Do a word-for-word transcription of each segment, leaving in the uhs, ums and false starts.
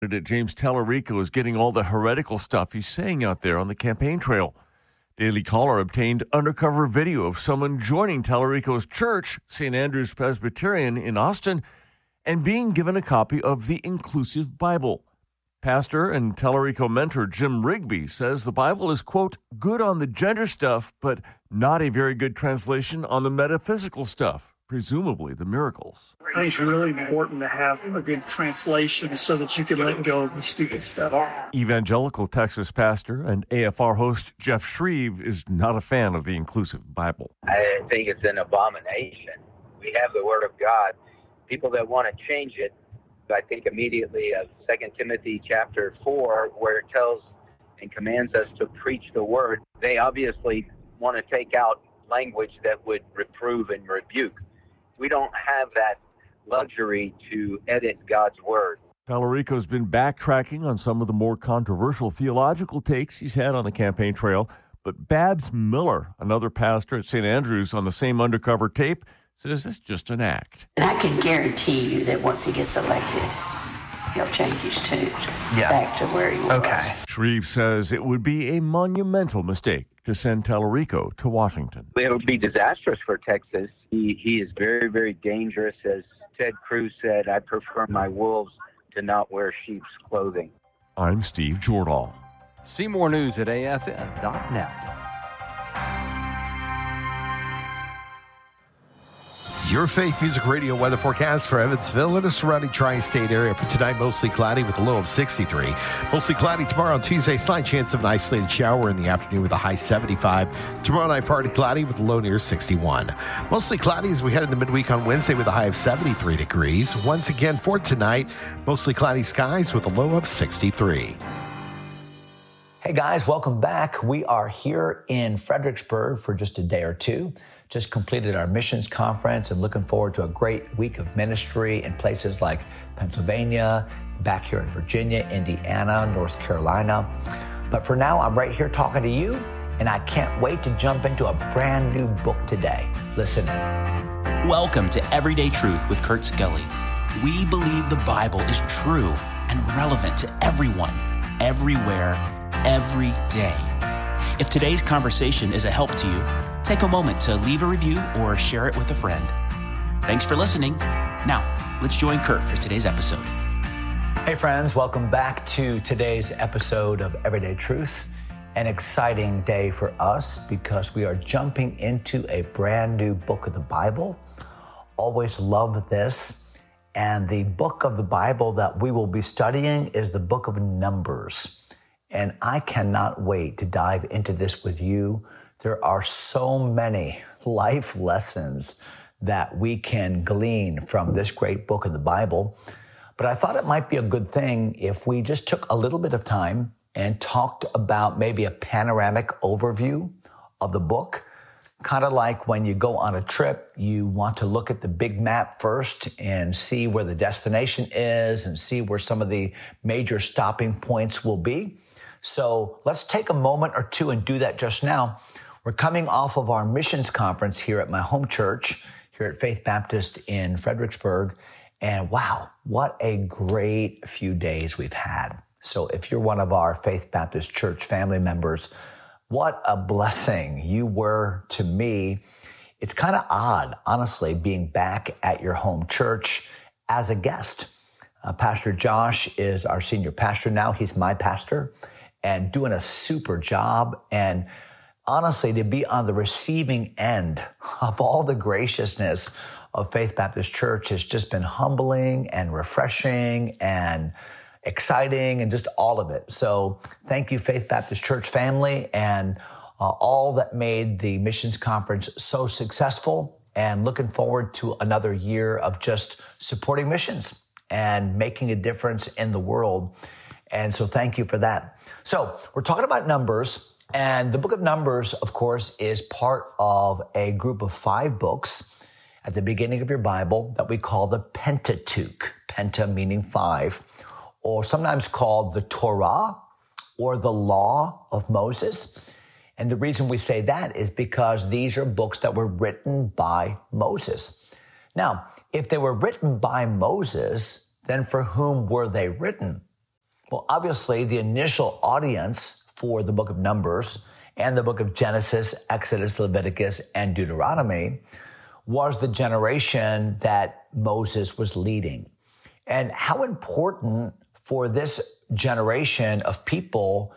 Candidate James Tallarico is getting all the heretical stuff he's saying out there on the campaign trail. Daily Caller obtained undercover video of someone joining Tallarico's church, Saint Andrew's Presbyterian in Austin, and being given a copy of the Inclusive Bible. Pastor and Tallarico mentor Jim Rigby says the Bible is, quote, good on the gender stuff, but not a very good translation on the metaphysical stuff, presumably the miracles. I think it's really important to have a good translation so that you can let go of the stupid stuff. Evangelical Texas pastor and A F R host Jeff Shreve is not a fan of the Inclusive Bible. I think it's an abomination. We have the Word of God. People that want to change it, I think immediately of Second Timothy chapter four, where it tells and commands us to preach the Word. They obviously want to take out language that would reprove and rebuke. We don't have that luxury to edit God's Word. Tallarico's been backtracking on some of the more controversial theological takes he's had on the campaign trail, but Babs Miller, another pastor at Saint Andrew's on the same undercover tape, says it's just an act. And I can guarantee you that once he gets elected, he'll change his tune yeah. back to where he was. Okay. Shreve says it would be a monumental mistake to send Tallarico to Washington. It would be disastrous for Texas. He, he is very, very dangerous. As Ted Cruz said, I prefer my wolves to not wear sheep's clothing. I'm Steve Jordahl. See more news at A F N dot net. Your Faith Music Radio weather forecast for Evansville and the surrounding tri-state area for tonight, mostly cloudy with a low of sixty-three. Mostly cloudy tomorrow on Tuesday, slight chance of an isolated shower in the afternoon with a high seventy-five. Tomorrow night, partly cloudy with a low near sixty-one. Mostly cloudy as we head into midweek on Wednesday with a high of seventy-three degrees. Once again for tonight, mostly cloudy skies with a low of sixty-three. Hey guys, welcome back. We are here in Fredericksburg for just a day or two. Just completed our missions conference and looking forward to a great week of ministry in places like Pennsylvania, back here in Virginia, Indiana, North Carolina. But for now, I'm right here talking to you, and I can't wait to jump into a brand new book today. Listen in. Welcome to Everyday Truth with Kurt Skelly. We believe the Bible is true and relevant to everyone, everywhere, every day. If today's conversation is a help to you, take a moment to leave a review or share it with a friend. Thanks for listening. Now, let's join Kurt for today's episode. Hey friends, welcome back to today's episode of Everyday Truth. An exciting day for us because we are jumping into a brand new book of the Bible. Always love this. And the book of the Bible that we will be studying is the book of Numbers. And I cannot wait to dive into this with you. There are so many life lessons that we can glean from this great book of the Bible. But I thought it might be a good thing if we just took a little bit of time and talked about maybe a panoramic overview of the book. Kind of like when you go on a trip, you want to look at the big map first and see where the destination is and see where some of the major stopping points will be. So let's take a moment or two and do that just now. We're coming off of our missions conference here at my home church, here at Faith Baptist in Fredericksburg. And wow, what a great few days we've had. So if you're one of our Faith Baptist Church family members, what a blessing you were to me. It's kind of odd, honestly, being back at your home church as a guest. Uh, Pastor Josh is our senior pastor now. He's my pastor and doing a super job. And honestly, to be on the receiving end of all the graciousness of Faith Baptist Church has just been humbling and refreshing and exciting and just all of it. So thank you, Faith Baptist Church family, and uh, all that made the missions conference so successful, and looking forward to another year of just supporting missions and making a difference in the world. And so thank you for that. So we're talking about Numbers, and the book of Numbers, of course, is part of a group of five books at the beginning of your Bible that we call the Pentateuch, Penta meaning five, or sometimes called the Torah or the Law of Moses. And the reason we say that is because these are books that were written by Moses. Now, if they were written by Moses, then for whom were they written? Well, obviously, the initial audience for the book of Numbers and the book of Genesis, Exodus, Leviticus, and Deuteronomy was the generation that Moses was leading. And how important for this generation of people,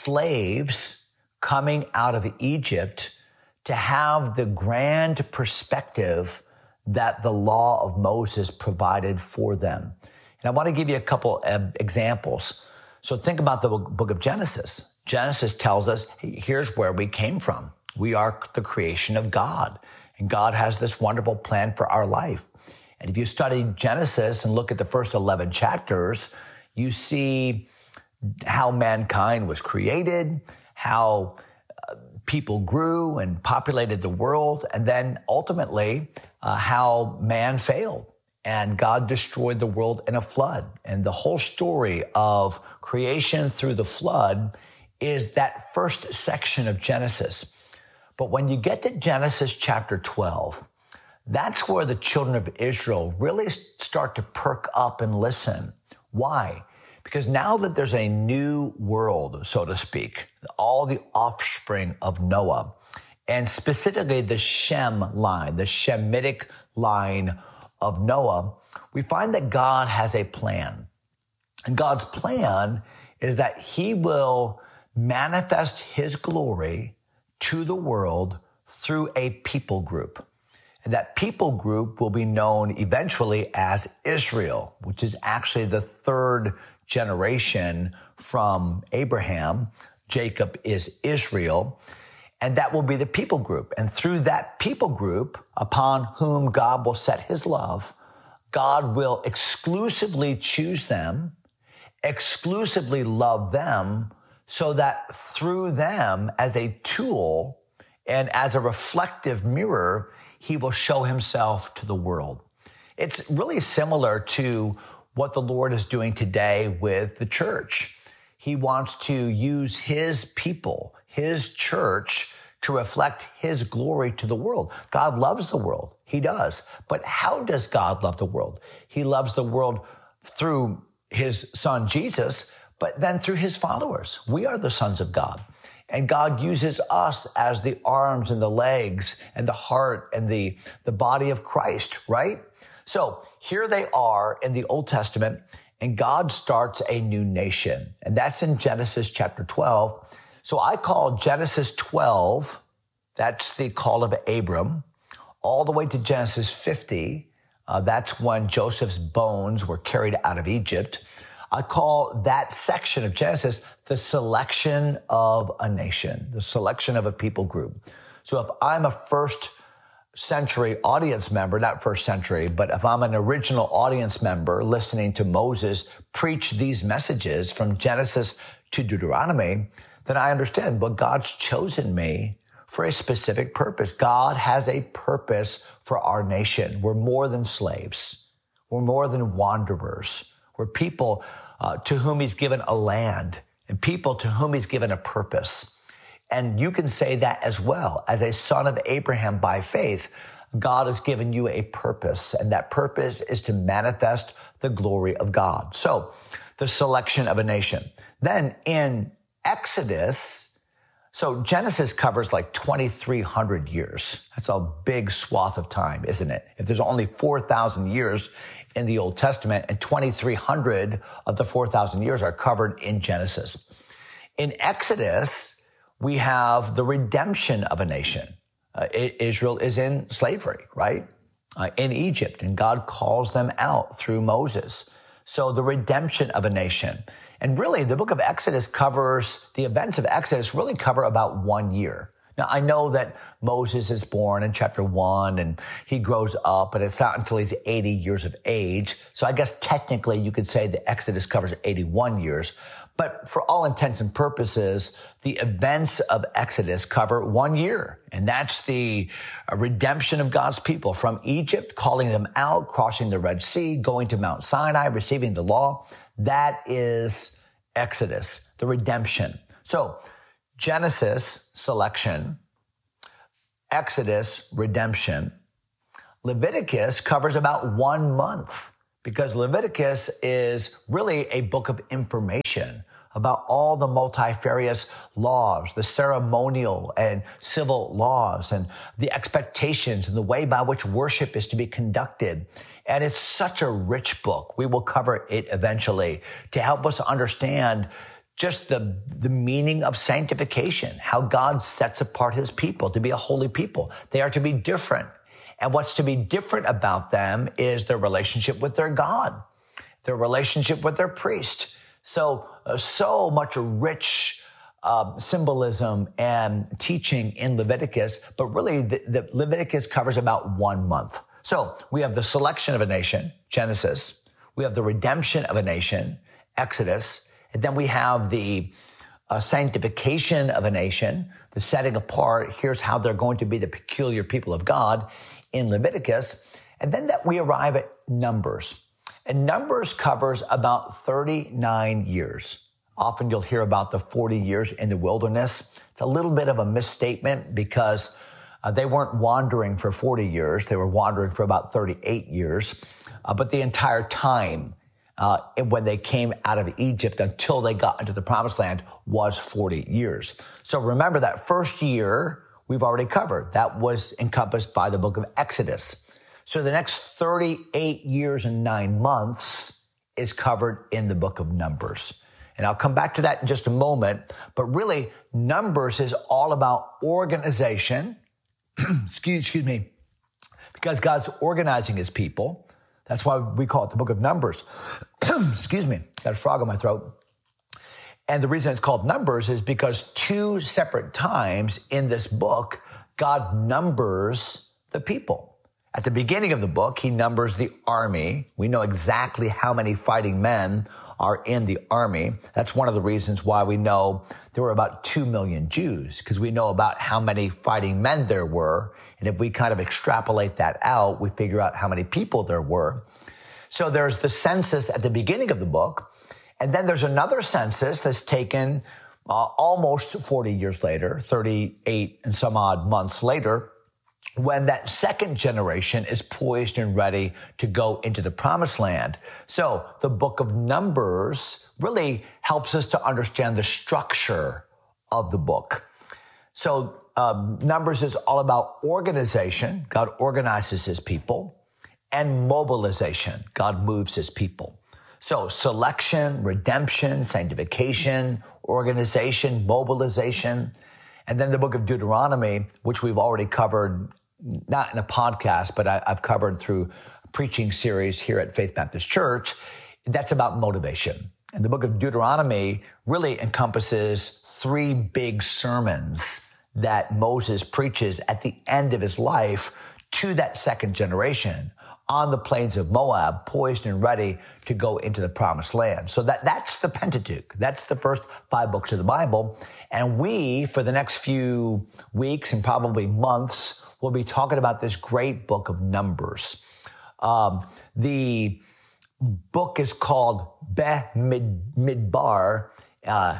slaves coming out of Egypt, to have the grand perspective that the law of Moses provided for them. And I want to give you a couple of examples. So think about the book of Genesis. Genesis tells us, hey, here's where we came from. We are the creation of God, and God has this wonderful plan for our life. And if you study Genesis and look at the first eleven chapters, you see how mankind was created, how uh, people grew and populated the world, and then ultimately uh, how man failed and God destroyed the world in a flood. And the whole story of creation through the flood is that first section of Genesis. But when you get to Genesis chapter twelve, that's where the children of Israel really start to perk up and listen. Why? Because now that there's a new world, so to speak, all the offspring of Noah, and specifically the Shem line, the Shemitic line of Noah, we find that God has a plan. And God's plan is that he will manifest his glory to the world through a people group. And that people group will be known eventually as Israel, which is actually the third generation from Abraham. Jacob is Israel. And that will be the people group. And through that people group, upon whom God will set his love, God will exclusively choose them, exclusively love them, so that through them, as a tool and as a reflective mirror, he will show himself to the world. It's really similar to what the Lord is doing today with the church. He wants to use his people, his church, to reflect his glory to the world. God loves the world. He does. But how does God love the world? He loves the world through his son, Jesus, but then through his followers. We are the sons of God. And God uses us as the arms and the legs and the heart and the, the body of Christ, right? So here they are in the Old Testament, and God starts a new nation. And that's in Genesis chapter twelve. So I call Genesis twelve, that's the call of Abram, all the way to Genesis fifty. Uh, that's when Joseph's bones were carried out of Egypt. I call that section of Genesis the selection of a nation, the selection of a people group. So if I'm a first century audience member, not first century, but if I'm an original audience member listening to Moses preach these messages from Genesis to Deuteronomy, then I understand, but God's chosen me for a specific purpose. God has a purpose for our nation. We're more than slaves. We're more than wanderers. We're people uh, to whom he's given a land and people to whom he's given a purpose. And you can say that as well. As a son of Abraham by faith, God has given you a purpose, and that purpose is to manifest the glory of God. So the selection of a nation. Then in Exodus, so Genesis covers like twenty-three hundred years. That's a big swath of time, isn't it? If there's only four thousand years in the Old Testament, and twenty-three hundred of the four thousand years are covered in Genesis. In Exodus, we have the redemption of a nation. Uh, Israel is in slavery, right? Uh, in Egypt, and God calls them out through Moses. So the redemption of a nation. And really, the book of Exodus covers, the events of Exodus really cover about one year. Now, I know that Moses is born in chapter one, and he grows up, and it's not until he's eighty years of age. So I guess technically you could say the Exodus covers eighty-one years. But for all intents and purposes, the events of Exodus cover one year. And that's the redemption of God's people from Egypt, calling them out, crossing the Red Sea, going to Mount Sinai, receiving the law. That is Exodus, the redemption. So Genesis, selection. Exodus, redemption. Leviticus covers about one month because Leviticus is really a book of information about all the multifarious laws, the ceremonial and civil laws, and the expectations and the way by which worship is to be conducted. And it's such a rich book. We will cover it eventually to help us understand just the, the meaning of sanctification, how God sets apart his people to be a holy people. They are to be different. And what's to be different about them is their relationship with their God, their relationship with their priest. So, uh, so much rich uh, symbolism and teaching in Leviticus, but really the, the Leviticus covers about one month. So we have the selection of a nation, Genesis. We have the redemption of a nation, Exodus. And then we have the uh, sanctification of a nation, the setting apart. Here's how they're going to be the peculiar people of God in Leviticus. And then that we arrive at Numbers. And Numbers covers about thirty-nine years. Often you'll hear about the forty years in the wilderness. It's a little bit of a misstatement because uh, they weren't wandering for forty years. They were wandering for about thirty-eight years. Uh, but the entire time uh, when they came out of Egypt until they got into the promised land was forty years. So remember that first year we've already covered. That was encompassed by the book of Exodus. So the next thirty-eight years and nine months is covered in the book of Numbers. And I'll come back to that in just a moment. But really, Numbers is all about organization. excuse, excuse me. Because God's organizing his people. That's why we call it the book of Numbers. excuse me. Got a frog in my throat. And the reason it's called Numbers is because two separate times in this book, God numbers the people. At the beginning of the book, he numbers the army. We know exactly how many fighting men are in the army. That's one of the reasons why we know there were about two million Jews, because we know about how many fighting men there were. And if we kind of extrapolate that out, we figure out how many people there were. So there's the census at the beginning of the book. And then there's another census that's taken uh, almost forty years later, thirty-eight and some odd months later, when that second generation is poised and ready to go into the promised land. So the book of Numbers really helps us to understand the structure of the book. So um, Numbers is all about organization. God organizes his people, and mobilization. God moves his people. So selection, redemption, sanctification, organization, mobilization. And then the book of Deuteronomy, which we've already covered, not in a podcast, but I, I've covered through a preaching series here at Faith Baptist Church. That's about motivation. And the book of Deuteronomy really encompasses three big sermons that Moses preaches at the end of his life to that second generation on the plains of Moab, poised and ready to go into the promised land. So that, that's the Pentateuch. That's the first five books of the Bible. And we, for the next few weeks and probably months, will be talking about this great book of Numbers. Um, the book is called Bamidbar, uh,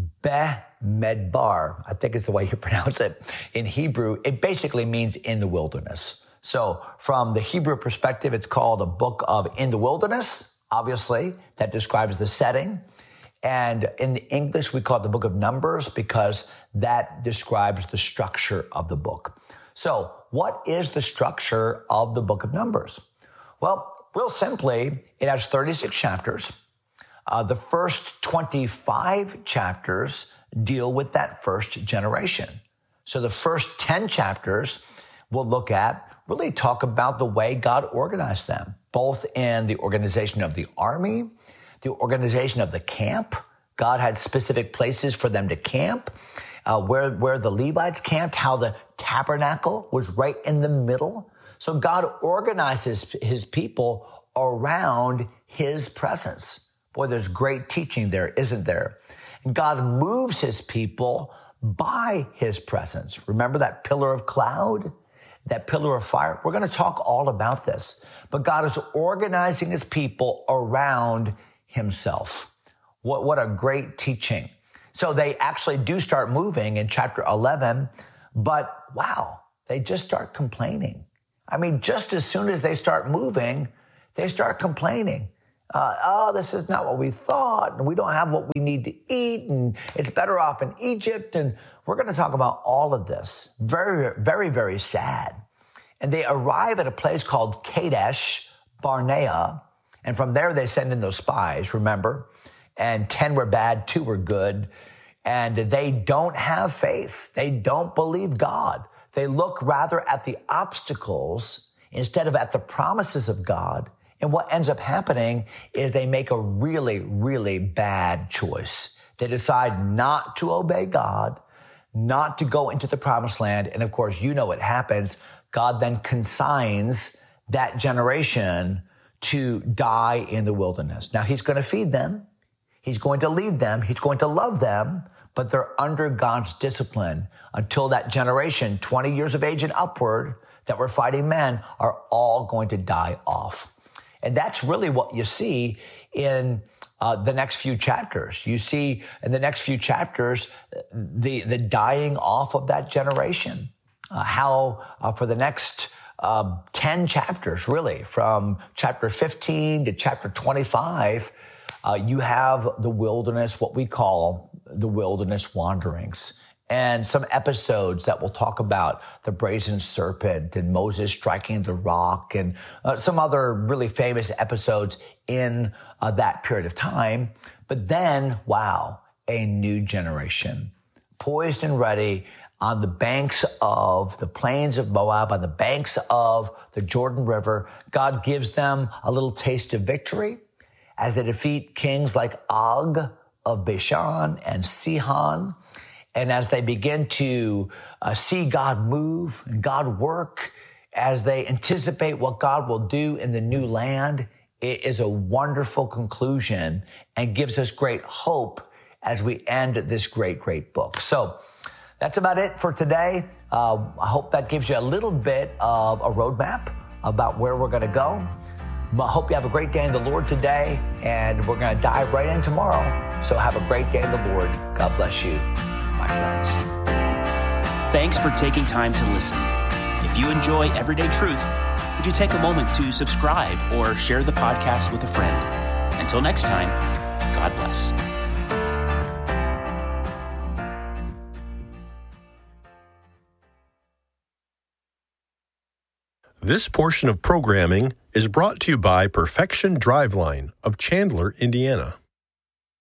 Bamidbar. I think it's the way you pronounce it in Hebrew. It basically means in the wilderness. So from the Hebrew perspective, it's called a book of in the wilderness. Obviously, that describes the setting. And in the English, we call it the book of Numbers because that describes the structure of the book. So what is the structure of the book of Numbers? Well, real simply, it has thirty-six chapters. Uh, the first twenty-five chapters deal with that first generation. So the first ten chapters we'll look at really talk about the way God organized them, both in the organization of the army, the organization of the camp. God had specific places for them to camp, uh, where, where the Levites camped, how the tabernacle was right in the middle. So God organizes his people around his presence. Boy, there's great teaching there, isn't there? And God moves his people by his presence. Remember that pillar of cloud? That pillar of fire? We're going to talk all about this. But God is organizing his people around himself. What, what a great teaching. So they actually do start moving in chapter eleven, but wow, they just start complaining. I mean, just as soon as they start moving, they start complaining. Uh, oh, this is not what we thought, and we don't have what we need to eat, and it's better off in Egypt. And we're going to talk about all of this. Very, very, very sad. And they arrive at a place called Kadesh Barnea, and from there they send in those spies, remember? And ten were bad, two were good. And they don't have faith. They don't believe God. They look rather at the obstacles instead of at the promises of God. And what ends up happening is they make a really, really bad choice. They decide not to obey God, not to go into the promised land. And of course, you know what happens. God then consigns that generation to die in the wilderness. Now, he's going to feed them. He's going to lead them. He's going to love them. But they're under God's discipline until that generation, twenty years of age and upward, that were fighting men, are all going to die off. And that's really what you see in uh, the next few chapters. You see in the next few chapters the, the dying off of that generation. Uh, how uh, for the next uh, ten chapters, really, from chapter fifteen to chapter twenty-five, uh, you have the wilderness, what we call the wilderness wanderings, and some episodes that will talk about the brazen serpent and Moses striking the rock, and uh, some other really famous episodes in uh, that period of time. But then, wow, a new generation, poised and ready on the banks of the plains of Moab, on the banks of the Jordan River. God gives them a little taste of victory as they defeat kings like Og of Bashan and Sihon. And as they begin to uh, see God move and God work, as they anticipate what God will do in the new land, it is a wonderful conclusion and gives us great hope as we end this great, great book. So that's about it for today. Uh, I hope that gives you a little bit of a roadmap about where we're going to go. I hope you have a great day in the Lord today, and we're going to dive right in tomorrow. So have a great day in the Lord. God bless you, my friends. Thanks for taking time to listen. If you enjoy Everyday Truth, would you take a moment to subscribe or share the podcast with a friend? Until next time, God bless. This portion of programming is brought to you by Perfection Driveline of Chandler, Indiana.